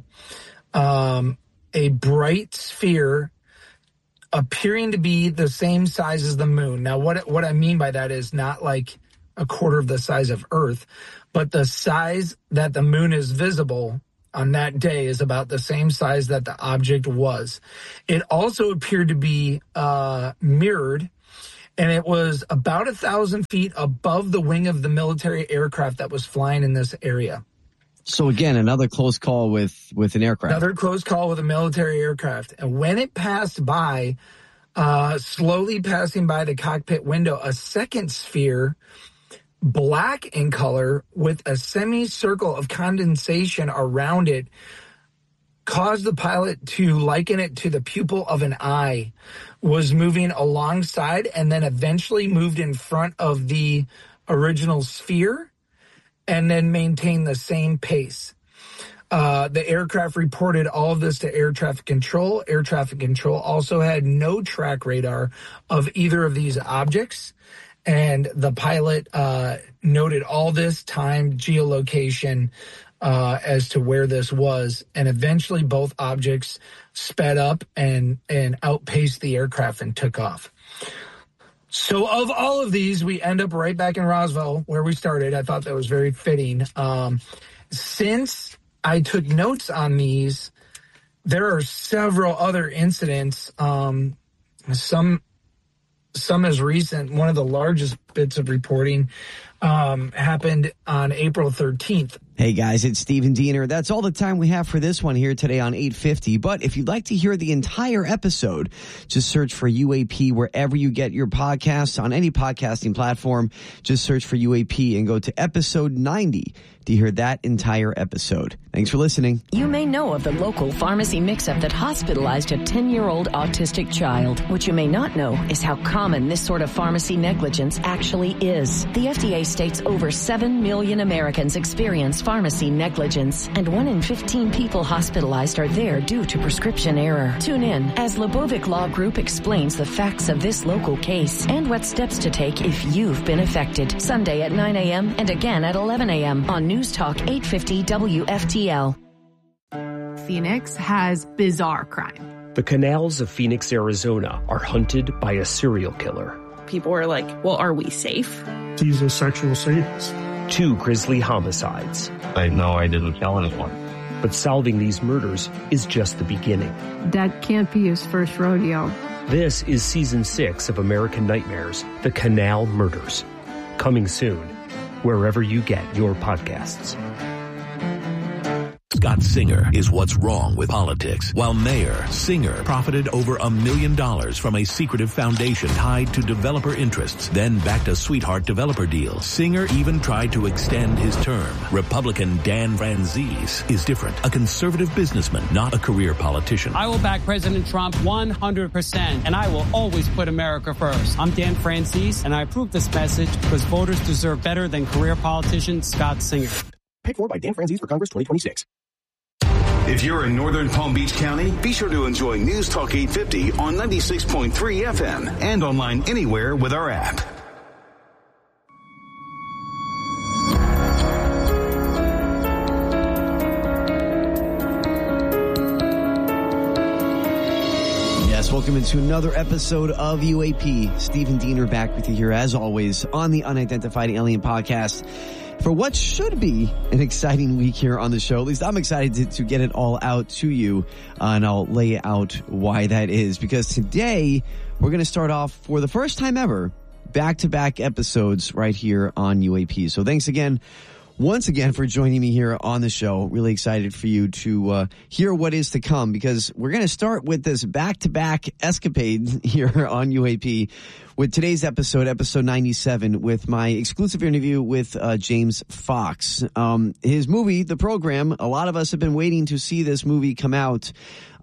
S30: a bright sphere appearing to be the same size as the moon. Now, what I mean by that is not like a quarter of the size of Earth, but the size that the moon is visible on that day is about the same size that the object was. It also appeared to be mirrored, and it was about 1,000 feet above the wing of the military aircraft that was flying in this area.
S28: So again, another close call with an aircraft.
S30: Another close call with a military aircraft. And when it passed by, slowly passing by the cockpit window, a second sphere, black in color with a semicircle of condensation around it, caused the pilot to liken it to the pupil of an eye, was moving alongside and then eventually moved in front of the original sphere and then maintain the same pace. The aircraft reported all of this to air traffic control. Air traffic control also had no track radar of either of these objects. And the pilot noted all this time, geolocation, as to where this was. And eventually both objects sped up and outpaced the aircraft and took off. So of all of these, we end up right back in Roswell where we started. I thought that was very fitting. Since I took notes on these, there are several other incidents, some as recent. One of the largest bits of reporting happened on April 13th.
S28: Hey guys, it's Stephen Diener. That's all the time we have for this one here today on 850. But if you'd like to hear the entire episode, just search for UAP wherever you get your podcasts on any podcasting platform. Just search for UAP and go to episode 90 to hear that entire episode. Thanks for listening.
S3: You may know of the local pharmacy mix-up that hospitalized a 10-year-old autistic child. What you may not know is how common this sort of pharmacy negligence actually is. The FDA states over 7 million Americans experience pharmacy negligence, and 1 in 15 people hospitalized are there due to prescription error. Tune in as Lebovic Law Group explains the facts of this local case and what steps to take if you've been affected. Sunday at 9 a.m. and again at 11 a.m. on News Talk 850 WFTL.
S6: Phoenix has bizarre crime.
S7: The canals of Phoenix, Arizona are hunted by a serial killer.
S6: People are like, well, are we safe?
S8: He's a sexual sadist.
S7: 2 grisly homicides.
S8: I know I didn't kill anyone.
S7: But solving these murders is just the beginning.
S6: That can't be his first rodeo.
S7: This is Season 6 of American Nightmares, The Canal Murders. Coming soon, wherever you get your podcasts.
S9: Scott Singer is what's wrong with politics. While mayor, Singer profited over $1 million from a secretive foundation tied to developer interests, then backed a sweetheart developer deal. Singer even tried to extend his term. Republican Dan Franzese is different. A conservative businessman, not a career politician.
S10: I will back President Trump 100%, and I will always put America first. I'm Dan Franzese, and I approve this message because voters deserve better than career politician Scott Singer.
S11: Paid for by Dan Franzese for Congress 2026.
S1: If you're in northern Palm Beach County, be sure to enjoy News Talk 850 on 96.3 FM and online anywhere with our app.
S28: Yes, welcome into another episode of UAP. Stephen Diener back with you here as always on the Unidentified Alien Podcast. For what should be an exciting week here on the show. At least I'm excited to get it all out to you, and I'll lay out why that is. Because today, we're going to start off, for the first time ever, back-to-back episodes right here on UAP. So thanks again, once again, for joining me here on the show. Really excited for you to hear what is to come, because we're going to start with this back-to-back escapade here on UAP with today's episode 97, with my exclusive interview with James Fox. His movie, The Program, a lot of us have been waiting to see this movie come out.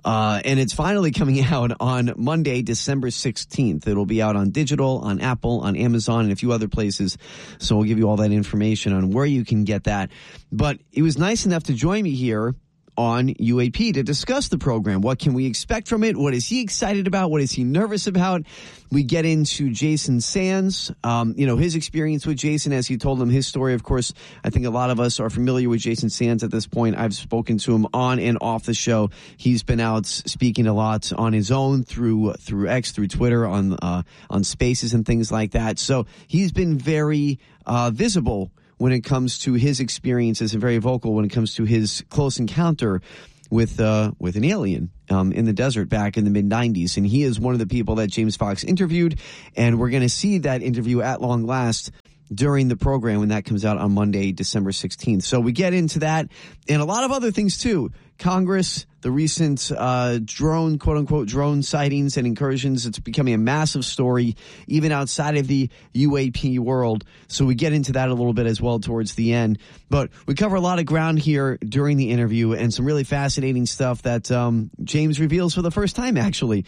S28: And it's finally coming out on Monday, December 16th. It'll be out on digital, on Apple, on Amazon, and a few other places. So we'll give you all that information on where you can get that. But he was nice enough to join me here on UAP to discuss the program. What can we expect from it? What is he excited about? What is he nervous about? We get into Jason Sands, his experience with Jason as he told him his story. Of course, I think a lot of us are familiar with Jason Sands at this point. I've spoken to him on and off the show. He's been out speaking a lot on his own through X, through Twitter, on Spaces and things like that. So he's been very visible when it comes to his experiences and very vocal when it comes to his close encounter with an alien in the desert back in the mid-'90s. And he is one of the people that James Fox interviewed, and we're going to see that interview at long last during the program when that comes out on Monday, December 16th. So we get into that and a lot of other things too. Congress, the recent drone, quote-unquote, drone sightings and incursions. It's becoming a massive story, even outside of the UAP world. So we get into that a little bit as well towards the end. But we cover a lot of ground here during the interview and some really fascinating stuff that James reveals for the first time, actually,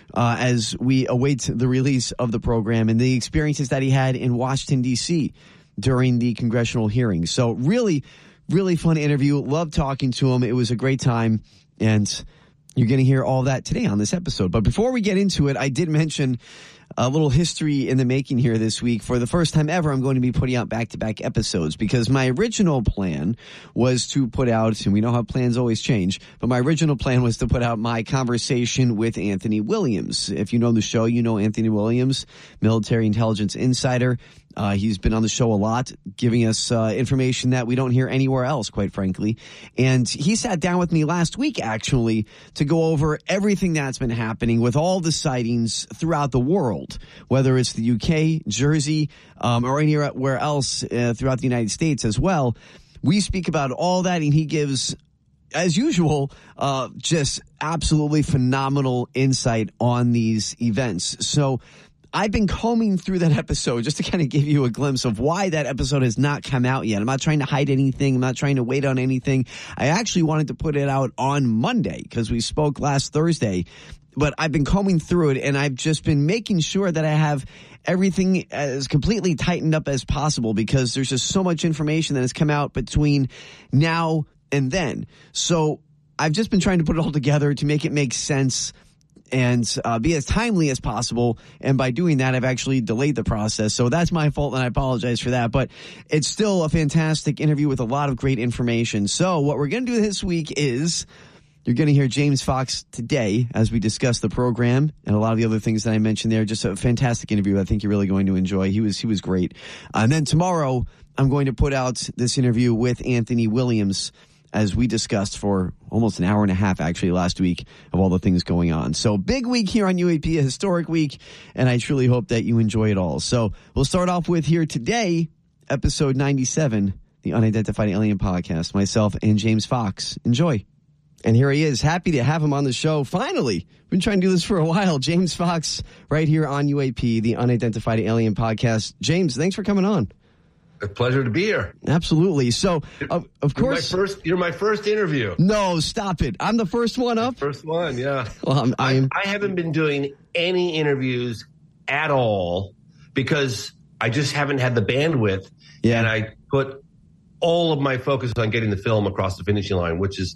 S28: as we await the release of the program and the experiences that he had in Washington, D.C. during the congressional hearings. So really fun interview. Loved talking to him. It was a great time. And you're going to hear all that today on this episode. But before we get into it, I did mention a little history in the making here this week. For the first time ever, I'm going to be putting out back-to-back episodes because my original plan was to put out, and we know how plans always change, but my original plan was to put out my conversation with Anthony Williams. If you know the show, you know Anthony Williams, military intelligence insider. He's been on the show a lot, giving us information that we don't hear anywhere else, quite frankly. And he sat down with me last week, actually, to go over everything that's been happening with all the sightings throughout the world, whether it's the UK, Jersey, or anywhere else throughout the United States as well. We speak about all that, and he gives, as usual, just absolutely phenomenal insight on these events. So I've been combing through that episode just to kind of give you a glimpse of why that episode has not come out yet. I'm not trying to hide anything. I'm not trying to wait on anything. I actually wanted to put it out on Monday because we spoke last Thursday, but I've been combing through it and I've just been making sure that I have everything as completely tightened up as possible because there's just so much information that has come out between now and then. So I've just been trying to put it all together to make it make sense and be as timely as possible. And by doing that, I've actually delayed the process. So that's my fault, and I apologize for that. But it's still a fantastic interview with a lot of great information. So what we're going to do this week is you're going to hear James Fox today as we discuss the program and a lot of the other things that I mentioned there. Just a fantastic interview I think you're really going to enjoy. He was great. And then tomorrow, I'm going to put out this interview with Anthony Williams as we discussed for almost an hour and a half, actually, last week of all the things going on. So big week here on UAP, a historic week, and I truly hope that you enjoy it all. So we'll start off with here today, episode 97, the Unidentified Alien Podcast, myself and James Fox. Enjoy. And here he is. Happy to have him on the show. Finally, we've been trying to do this for a while. James Fox, right here on UAP, the Unidentified Alien Podcast. James, thanks for coming on.
S2: A pleasure to be here.
S28: Absolutely. So, of course,
S2: you're my first interview.
S28: No, stop it. I'm the first one up.
S2: First one, yeah.
S28: Well,
S2: I haven't been doing any interviews at all because I just haven't had the bandwidth. Yeah. And I put all of my focus on getting the film across the finishing line, which is,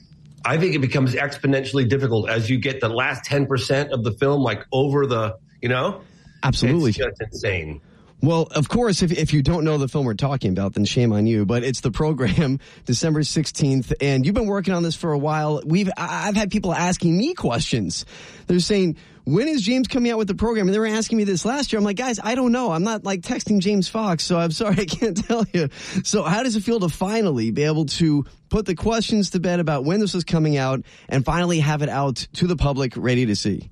S2: I think it becomes exponentially difficult as you get the last 10% of the film, like over the,
S28: Absolutely.
S2: It's just insane.
S28: Well, of course, if you don't know the film we're talking about, then shame on you. But it's the program, December 16th, and you've been working on this for a while. I've had people asking me questions. They're saying, when is James coming out with the program? And they were asking me this last year. I'm like, guys, I don't know. I'm not like texting James Fox, so I'm sorry I can't tell you. So how does it feel to finally be able to put the questions to bed about when this is coming out and finally have it out to the public ready to see?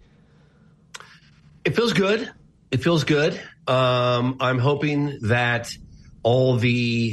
S2: It feels good. It feels good. I'm hoping that all the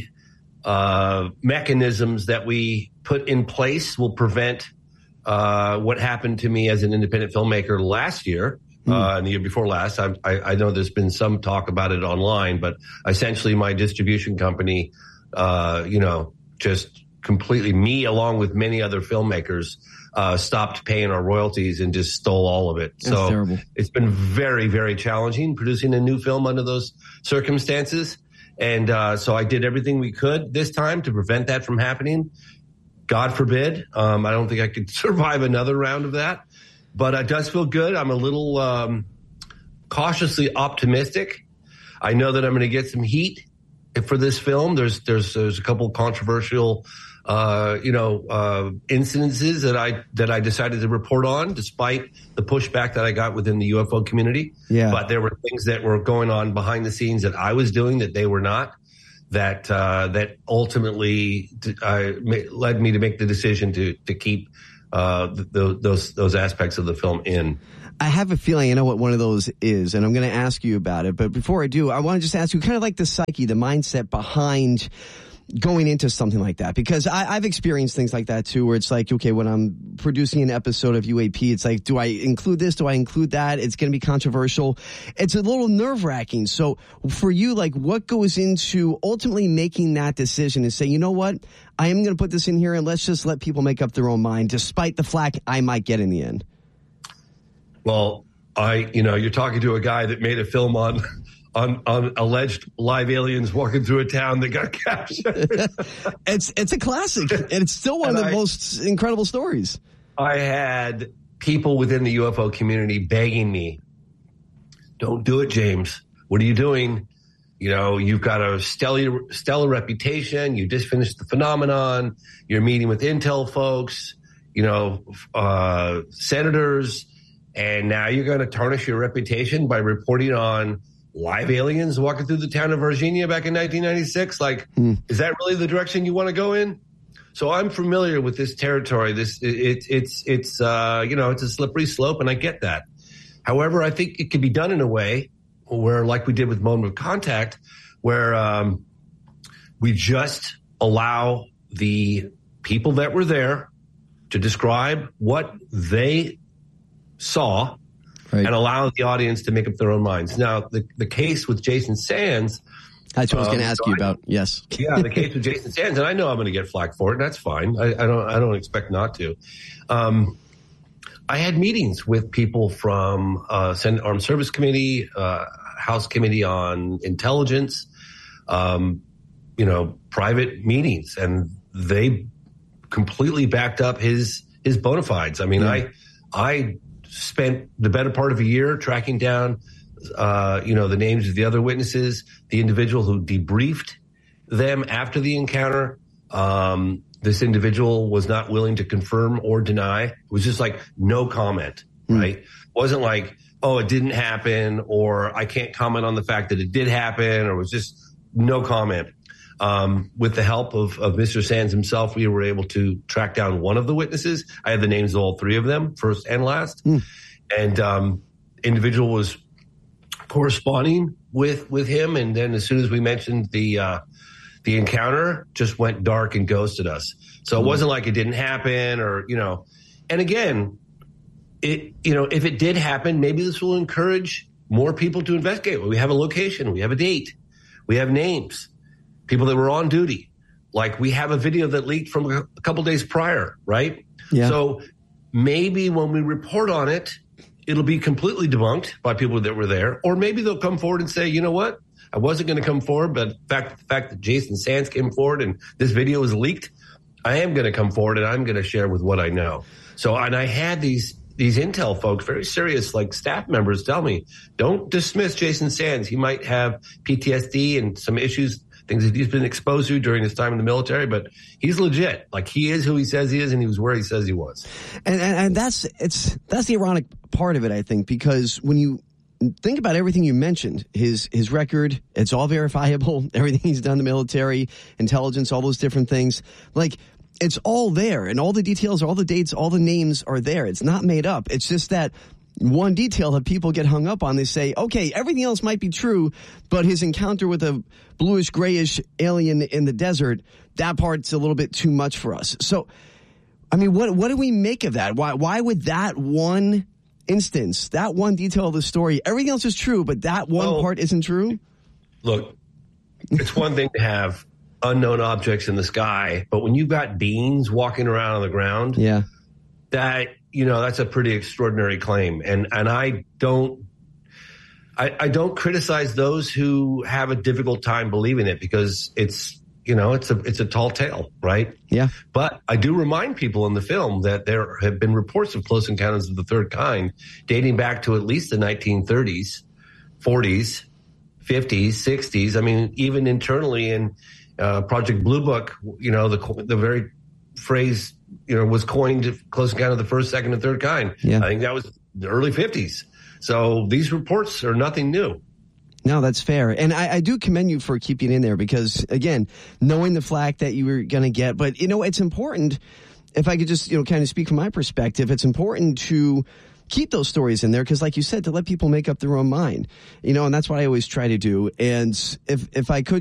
S2: mechanisms that we put in place will prevent what happened to me as an independent filmmaker last year and the year before last. I know there's been some talk about it online, but essentially my distribution company, just completely, me along with many other filmmakers, stopped paying our royalties and just stole all of it.
S28: That's terrible.
S2: It's been very, very challenging producing a new film under those circumstances. And so I did everything we could this time to prevent that from happening. God forbid. I don't think I could survive another round of that. But it does feel good. I'm a little cautiously optimistic. I know that I'm going to get some heat for this film. There's a couple controversial incidences that I decided to report on, despite the pushback that I got within the UFO community.
S28: Yeah.
S2: But there were things that were going on behind the scenes that I was doing that they were not. That ultimately led me to make the decision to keep those aspects of the film in.
S28: I have a feeling I know what one of those is, and I'm going to ask you about it. But before I do, I want to just ask you kind of like the psyche, the mindset behind going into something like that, because I've experienced things like that too, where it's like, okay, when I'm producing an episode of UAP, it's like, do I include this? Do I include that? It's going to be controversial. It's a little nerve-wracking. So for you, like, what goes into ultimately making that decision and say, you know what, I am going to put this in here and let's just let people make up their own mind, despite the flack I might get in the end?
S2: Well, you're talking to a guy that made a film on alleged live aliens walking through a town that got captured.
S28: It's a classic, and it's still one of the most incredible stories.
S2: I had people within the UFO community begging me, don't do it, James. What are you doing? You've got a stellar reputation. You just finished the phenomenon. You're meeting with intel folks, senators, and now you're going to tarnish your reputation by reporting on live aliens walking through the town of Virginia back in 1996. Is that really the direction you want to go in? So I'm familiar with this territory. It's a slippery slope, and I get that. However, I think it can be done in a way where, like we did with Moment of Contact, where we just allow the people that were there to describe what they saw, right, and allow the audience to make up their own minds. Now, the case with Jason Sands.
S28: That's what I was going to ask you about. Yes.
S2: Yeah, the case with Jason Sands, and I know I'm going to get flack for it, and that's fine. I don't expect not to. I had meetings with people from Senate Armed Service Committee, House Committee on Intelligence, private meetings, and they completely backed up his bona fides. I mean, I spent the better part of a year tracking down, the names of the other witnesses, the individual who debriefed them after the encounter. This individual was not willing to confirm or deny. It was just like no comment, right? It wasn't like, oh, it didn't happen, or I can't comment on the fact that it did happen, or it was just no comment. With the help of Mr. Sands himself, we were able to track down one of the witnesses. I had the names of all three of them, first and last. And individual was corresponding with him, and then as soon as we mentioned the encounter, just went dark and ghosted us. So it wasn't like it didn't happen, or and again, if it did happen, maybe this will encourage more people to investigate. We have a location, we have a date, we have names, people that were on duty. Like, we have a video that leaked from a couple days prior, right? Yeah. So maybe when we report on it, it'll be completely debunked by people that were there, or maybe they'll come forward and say, you know what, I wasn't going to come forward, but the fact that Jason Sands came forward and this video was leaked, I am going to come forward and I'm going to share with what I know. So, and I had these intel folks, very serious, like staff members, tell me, don't dismiss Jason Sands. He might have PTSD and some issues, things that he's been exposed to during his time in the military, but he's legit. Like, he is who he says he is, and he was where he says he was.
S28: And that's the ironic part of it, I think, because when you think about everything you mentioned, his record, it's all verifiable, everything he's done in the military, intelligence, all those different things, like, it's all there, and all the details, all the dates, all the names are there. It's not made up. It's just that one detail that people get hung up on. They say, okay, everything else might be true, but his encounter with a bluish, grayish alien in the desert, that part's a little bit too much for us. So, I mean, what do we make of that? Why would that one instance, that one detail of the story, everything else is true, but that one part isn't true?
S2: Look, it's one thing to have unknown objects in the sky. But when you've got beings walking around on the ground, that, that's a pretty extraordinary claim. And I don't criticize those who have a difficult time believing it, because it's a tall tale, right?
S28: Yeah.
S2: But I do remind people in the film that there have been reports of close encounters of the third kind dating back to at least the 1930s, 40s, 50s, 60s. I mean, even internally in Project Blue Book, the very phrase, was coined, close encounter of the first, second, and third kind.
S28: Yeah.
S2: I think that was the early 50s. So these reports are nothing new.
S28: No, that's fair. And I do commend you for keeping it in there, because, again, knowing the flack that you were going to get. But, it's important, if I could just, kind of speak from my perspective, it's important to keep those stories in there, because, like you said, to let people make up their own mind, and that's what I always try to do. And if I could